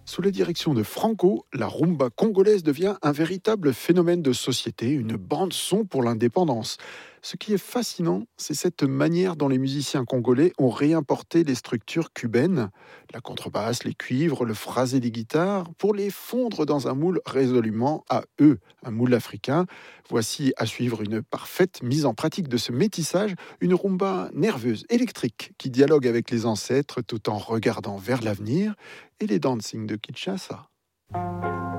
Sous la direction de Franco, la rumba congolaise devient un véritable phénomène de société, une bande-son pour l'indépendance. Ce qui est fascinant, c'est cette manière dont les musiciens congolais ont réimporté les structures cubaines, la contrebasse, les cuivres, le phrasé des guitares, pour les fondre dans un moule résolument à eux, un moule africain. Voici à suivre une parfaite mise en pratique de ce métissage, une rumba nerveuse, électrique, qui dialogue avec les ancêtres tout en regardant vers l'avenir et les dancing de Kinshasa.